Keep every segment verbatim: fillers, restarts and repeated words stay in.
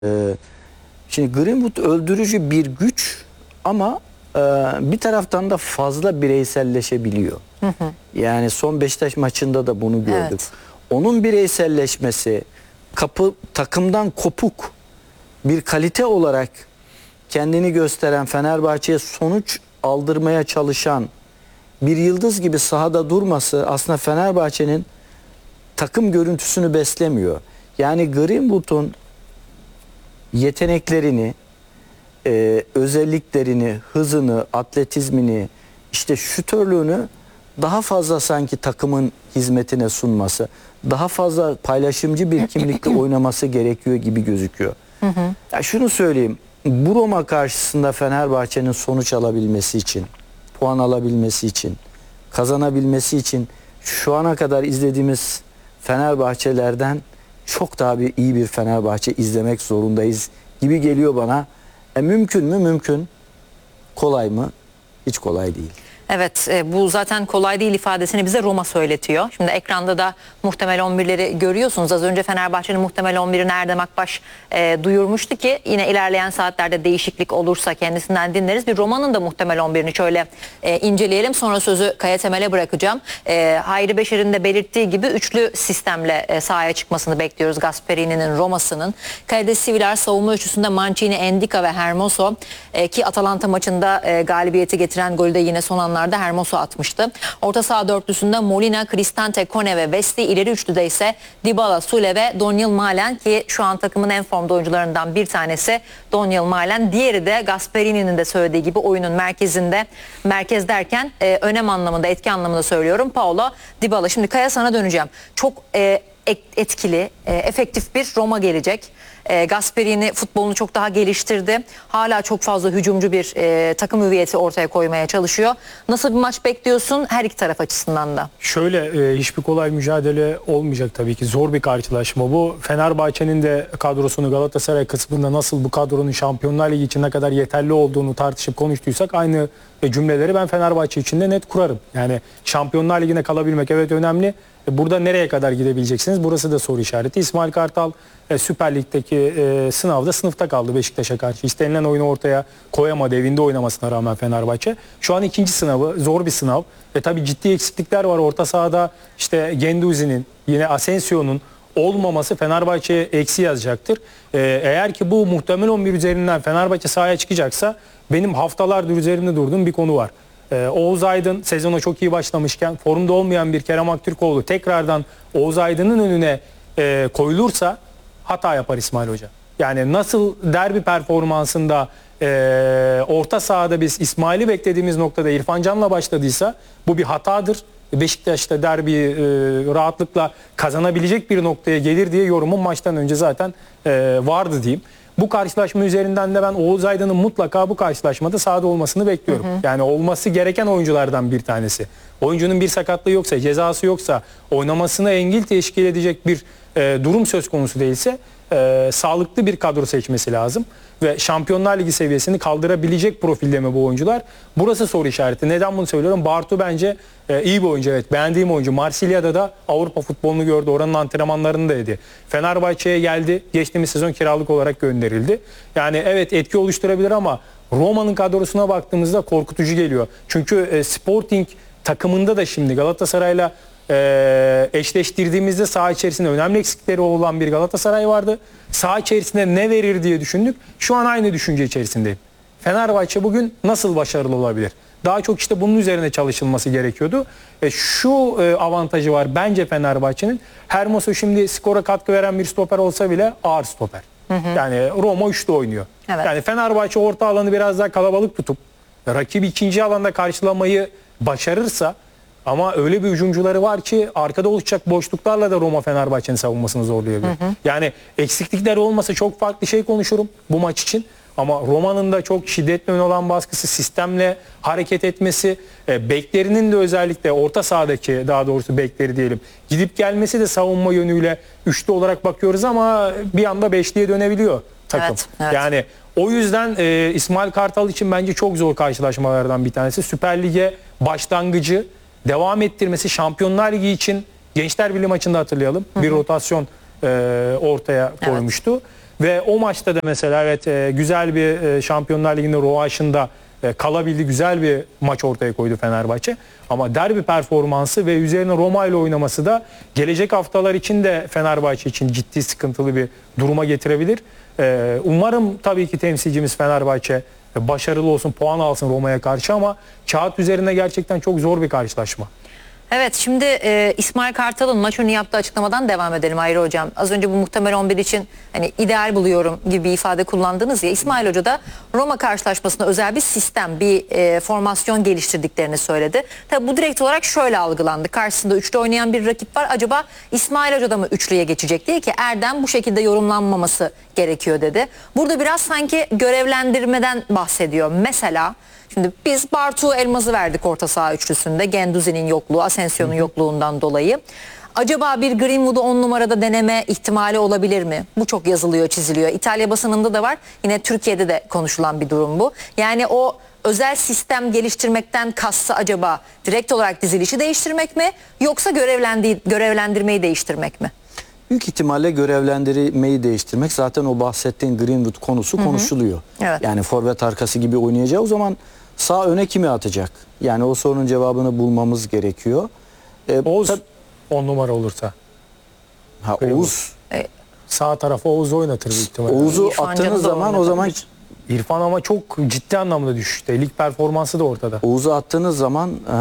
Ee, Şimdi Greenwood öldürücü bir güç ama e, bir taraftan da fazla bireyselleşebiliyor. Hı hı. Yani son Beşiktaş maçında da bunu gördük. Evet. Onun bireyselleşmesi, kapı takımdan kopuk bir kalite olarak kendini gösteren, Fenerbahçe'ye sonuç aldırmaya çalışan bir yıldız gibi sahada durması aslında Fenerbahçe'nin takım görüntüsünü beslemiyor. Yani Greenwood'un yeteneklerini, e, özelliklerini, hızını, atletizmini, işte şutörlüğünü daha fazla sanki takımın hizmetine sunması, daha fazla paylaşımcı bir kimlikle oynaması gerekiyor gibi gözüküyor. Hı hı. Ya şunu söyleyeyim, bu Roma karşısında Fenerbahçe'nin sonuç alabilmesi için, puan alabilmesi için, kazanabilmesi için şu ana kadar izlediğimiz Fenerbahçelerden çok daha bir iyi bir Fenerbahçe izlemek zorundayız gibi geliyor bana. E, mümkün mü? Mümkün. Kolay mı? Hiç kolay değil. Evet, e, bu zaten kolay değil ifadesini bize Roma söyletiyor. Şimdi ekranda da muhtemel on birleri görüyorsunuz. Az önce Fenerbahçe'nin muhtemel on birini Erdem Akbaş e, duyurmuştu ki yine ilerleyen saatlerde değişiklik olursa kendisinden dinleriz. Bir Roma'nın da muhtemel on birini şöyle e, inceleyelim. Sonra sözü Kaya Temel'e bırakacağım. E, Hayri Beşer'in de belirttiği gibi üçlü sistemle e, sahaya çıkmasını bekliyoruz Gasperini'nin Roma'sının. Kalede Siviller, savunma üçlüsünde Mancini, Endika ve Hermoso e, ki Atalanta maçında e, galibiyeti getiren golü de yine son anlarda Hermoso atmıştı. Orta saha dörtlüsünde Molina, Cristante, Kone ve Vesti. İleri üçlüde ise Dybala, Sule ve Donyel Malen ki şu an takımın en formda oyuncularından bir tanesi Donyel Malen. Diğeri de Gasperini'nin de söylediği gibi oyunun merkezinde, merkez derken e, önem anlamında, etki anlamında söylüyorum, Paulo Dybala. Şimdi Kaya sana döneceğim. Çok e, etkili, e, efektif bir Roma gelecek. E, Gasperini futbolunu çok daha geliştirdi. Hala çok fazla hücumcu bir e, takım hüviyeti ortaya koymaya çalışıyor. Nasıl bir maç bekliyorsun her iki taraf açısından da? Şöyle e, hiçbir kolay mücadele olmayacak tabii ki. Zor bir karşılaşma bu. Fenerbahçe'nin de kadrosunu Galatasaray kısmında nasıl bu kadronun Şampiyonlar Ligi için ne kadar yeterli olduğunu tartışıp konuştuysak aynı cümleleri ben Fenerbahçe için de net kurarım. Yani Şampiyonlar Ligi'ne kalabilmek evet önemli. Burada nereye kadar gidebileceksiniz? Burası da soru işareti. İsmail Kartal e, Süper Lig'deki e, sınavda sınıfta kaldı Beşiktaş'a karşı. İstenilen oyunu ortaya koyamadı evinde oynamasına rağmen Fenerbahçe. Şu an ikinci sınavı, zor bir sınav. Ve tabii ciddi eksiklikler var. Orta sahada işte Genduzi'nin, yine Asensio'nun olmaması Fenerbahçe'ye eksi yazacaktır. E, eğer ki bu muhtemel on bir üzerinden Fenerbahçe sahaya çıkacaksa benim haftalardır üzerinde durduğum bir konu var. Ee, Oğuz Aydın sezona çok iyi başlamışken formda olmayan bir Kerem Aktürkoğlu tekrardan Oğuz Aydın'ın önüne e, koyulursa hata yapar İsmail Hoca. Yani nasıl derbi performansında e, orta sahada biz İsmail'i beklediğimiz noktada İrfan Can'la başladıysa bu bir hatadır. Beşiktaş'ta derbiyi e, rahatlıkla kazanabilecek bir noktaya gelir diye yorumum maçtan önce zaten e, vardı diyeyim. Bu karşılaşma üzerinden de ben Oğuz Aydın'ın mutlaka bu karşılaşmada sahada olmasını bekliyorum. Hı hı. Yani olması gereken oyunculardan bir tanesi. Oyuncunun bir sakatlığı yoksa, cezası yoksa, oynamasına engel teşkil edecek bir e, durum söz konusu değilse e, sağlıklı bir kadro seçmesi lazım. Ve Şampiyonlar Ligi seviyesini kaldırabilecek profilde mi bu oyuncular? Burası soru işareti. Neden bunu söylüyorum? Bartu bence e, iyi bir oyuncu. Evet, beğendiğim oyuncu. Marsilya'da da Avrupa futbolunu gördü. Oranın antrenmanlarını da yedi. Fenerbahçe'ye geldi. Geçtiğimiz sezon kiralık olarak gönderildi. Yani evet etki oluşturabilir ama Roma'nın kadrosuna baktığımızda korkutucu geliyor. Çünkü e, Sporting takımında da şimdi Galatasaray'la Ee, eşleştirdiğimizde saha içerisinde önemli eksikleri olan bir Galatasaray vardı. Saha içerisinde ne verir diye düşündük. Şu an aynı düşünce içerisindeyim. Fenerbahçe bugün nasıl başarılı olabilir? Daha çok işte bunun üzerine çalışılması gerekiyordu. E, şu e, avantajı var bence Fenerbahçe'nin. Hermoso şimdi skora katkı veren bir stoper olsa bile ağır stoper. Hı hı. Yani Roma üçte oynuyor. Evet. Yani Fenerbahçe orta alanı biraz daha kalabalık tutup rakibi ikinci alanda karşılamayı başarırsa, ama öyle bir hücumcuları var ki arkada oluşacak boşluklarla da Roma Fenerbahçe'nin savunmasını zorlayabilir. Hı hı. Yani eksiklikler olmasa çok farklı şey konuşurum bu maç için. Ama Roma'nın da çok şiddetli ön olan baskısı, sistemle hareket etmesi, e, beklerinin de özellikle orta sahadaki, daha doğrusu bekleri diyelim, gidip gelmesi de savunma yönüyle üçlü olarak bakıyoruz ama bir anda beşliye dönebiliyor takım. Evet, evet. Yani o yüzden e, İsmail Kartal için bence çok zor karşılaşmalardan bir tanesi. Süper Lig'e başlangıcı devam ettirmesi, Şampiyonlar Ligi için Gençler Birliği maçında hatırlayalım. Hı hı. Bir rotasyon e, ortaya koymuştu. Evet. Ve o maçta da mesela evet e, güzel bir e, Şampiyonlar Ligi'nde rövanşında e, kalabildi, güzel bir maç ortaya koydu Fenerbahçe. Ama derbi performansı ve üzerine Roma ile oynaması da gelecek haftalar için de Fenerbahçe için ciddi sıkıntılı bir duruma getirebilir. E, umarım tabii ki temsilcimiz Fenerbahçe e, başarılı olsun, puan alsın Roma'ya karşı ama kağıt üzerinde gerçekten çok zor bir karşılaşma. Evet, şimdi e, İsmail Kartal'ın maç önü yaptığı açıklamadan devam edelim Hayri Hocam. Az önce bu muhtemel on bir için hani ideal buluyorum gibi bir ifade kullandınız ya. İsmail Hoca da Roma karşılaşmasında özel bir sistem, bir e, formasyon geliştirdiklerini söyledi. Tabi bu direkt olarak şöyle algılandı. Karşısında üçlü oynayan bir rakip var. Acaba İsmail Hoca da mı üçlüye geçecek diye ki Erdem bu şekilde yorumlanmaması gerekiyor dedi. Burada biraz sanki görevlendirmeden bahsediyor. Mesela şimdi biz Bartu Elmaz'ı verdik orta saha üçlüsünde. Genduzi'nin yokluğu, Asensio'nun yokluğundan dolayı. Acaba bir Greenwood'u on numarada deneme ihtimali olabilir mi? Bu çok yazılıyor, çiziliyor. İtalya basınında da var. Yine Türkiye'de de konuşulan bir durum bu. Yani o özel sistem geliştirmekten kastı acaba direkt olarak dizilişi değiştirmek mi? Yoksa görevlendi, görevlendirmeyi değiştirmek mi? Büyük ihtimalle görevlendirmeyi değiştirmek. Zaten o bahsettiğin Greenwood konusu hı hı. konuşuluyor. Evet. Yani forvet arkası gibi oynayacağı o zaman sağ öne kimi atacak? Yani o sorunun cevabını bulmamız gerekiyor. Ee, Oğuz on numara olursa. Ha, Oğuz. E, sağ tarafa Oğuz oynatır büyük ihtimalle. Oğuz'u attığınız zaman o zaman İrfan ama çok ciddi anlamda düşüşte. Lig performansı da ortada. Oğuz'u attığınız zaman e,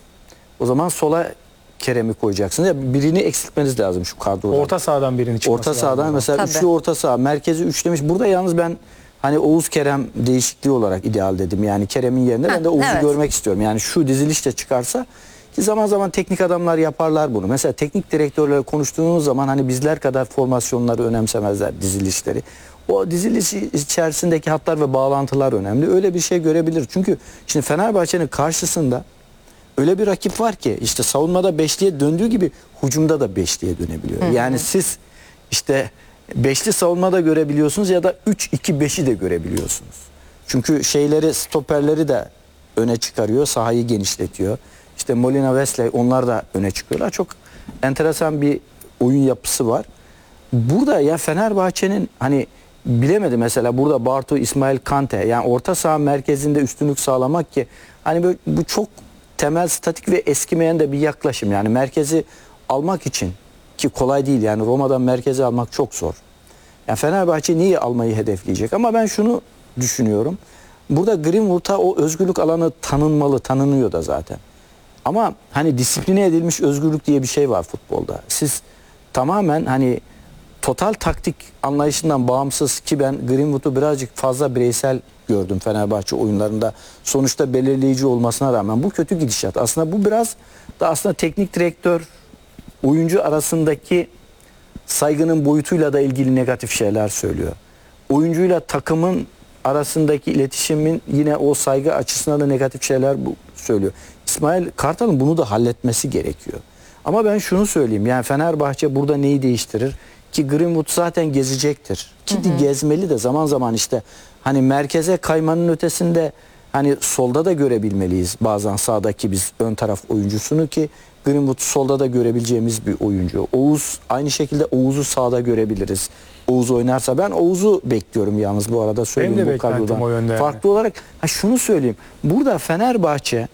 o zaman sola Kerem'i koyacaksınız. Ya birini eksiltmeniz lazım şu kadrodan. Orta sahadan birini çıkması Orta sahadan lazım. mesela Tabii. üçlü orta saha, merkezi üçlemiş. Burada yalnız ben hani Oğuz Kerem değişikliği olarak ideal dedim. Yani Kerem'in yerine ben de Oğuz'u evet. görmek istiyorum. Yani şu dizilişte çıkarsa ki zaman zaman teknik adamlar yaparlar bunu. Mesela teknik direktörle konuştuğunuz zaman hani bizler kadar formasyonları önemsemezler, dizilişleri. O diziliş içerisindeki hatlar ve bağlantılar önemli. Öyle bir şey görebilir. Çünkü şimdi Fenerbahçe'nin karşısında öyle bir rakip var ki işte savunmada beşliye döndüğü gibi hücumda da beşliye dönebiliyor. Hı hı. Yani siz işte beşli savunmada görebiliyorsunuz ya da üç iki beşi de görebiliyorsunuz. Çünkü şeyleri, stoperleri de öne çıkarıyor, sahayı genişletiyor. İşte Molina, Wesley onlar da öne çıkıyorlar. Çok enteresan bir oyun yapısı var. Burada ya Fenerbahçe'nin hani bilemedi mesela burada Bartu, İsmail Kante yani orta saha merkezinde üstünlük sağlamak ki hani böyle, bu çok temel, statik ve eskimeyen de bir yaklaşım. Yani merkezi almak için ki kolay değil yani Roma'dan merkezi almak çok zor. Yani Fenerbahçe niye almayı hedefleyecek? Ama ben şunu düşünüyorum. Burada Greenwood'a o özgürlük alanı tanınmalı, tanınıyor da zaten. Ama hani disipline edilmiş özgürlük diye bir şey var futbolda. Siz tamamen hani total taktik anlayışından bağımsız ki ben Greenwood'u birazcık fazla bireysel gördüm Fenerbahçe oyunlarında. Sonuçta belirleyici olmasına rağmen bu kötü gidişat. Aslında bu biraz da aslında teknik direktör oyuncu arasındaki saygının boyutuyla da ilgili negatif şeyler söylüyor. Oyuncuyla takımın arasındaki iletişimin yine o saygı açısından da negatif şeyler bu söylüyor. İsmail Kartal'ın bunu da halletmesi gerekiyor. Ama ben şunu söyleyeyim. Yani Fenerbahçe burada neyi değiştirir? Ki Greenwood zaten gezecektir. Ki hı hı. gezmeli de zaman zaman işte hani merkeze kaymanın ötesinde hani solda da görebilmeliyiz bazen sağdaki biz ön taraf oyuncusunu ki Greenwood solda da görebileceğimiz bir oyuncu. Oğuz aynı şekilde Oğuz'u sağda görebiliriz. Oğuz oynarsa ben Oğuz'u bekliyorum yalnız bu arada söyleyeyim Benim de bu kadrodan. o yönde Farklı yani. olarak ha şunu söyleyeyim. Burada Fenerbahçe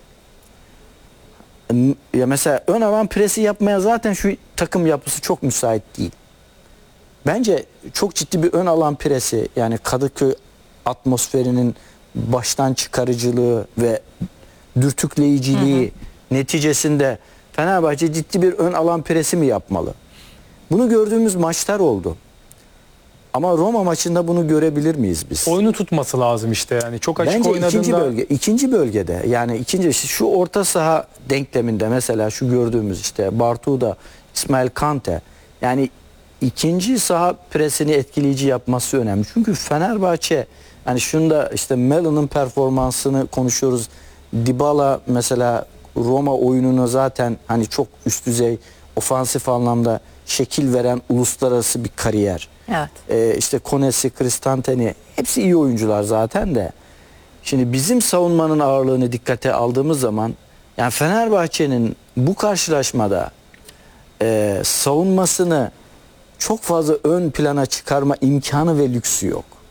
ya mesela ön alan presi yapmaya zaten şu takım yapısı çok müsait değil. Bence çok ciddi bir ön alan presi yani Kadıköy atmosferinin baştan çıkarıcılığı ve dürtükleyiciliği hı hı. neticesinde Fenerbahçe ciddi bir ön alan presi mi yapmalı? Bunu gördüğümüz maçlar oldu. Ama Roma maçında bunu görebilir miyiz biz? Oyunu tutması lazım işte yani çok açık Bence oynadığında. ikinci bölge, ikinci bölgede yani ikinci şu orta saha denkleminde mesela şu gördüğümüz işte Bartu'da İsmail Kante yani ikinci saha presini etkileyici yapması önemli. Çünkü Fenerbahçe yani şunda işte Melo'nun performansını konuşuyoruz. Dybala mesela Roma oyununu zaten hani çok üst düzey ofansif anlamda şekil veren uluslararası bir kariyer. Evet. Ee, işte Konesi, Cristanteni hepsi iyi oyuncular zaten de. Şimdi bizim savunmanın ağırlığını dikkate aldığımız zaman yani Fenerbahçe'nin bu karşılaşmada e, savunmasını çok fazla ön plana çıkarma imkanı ve lüksü yok.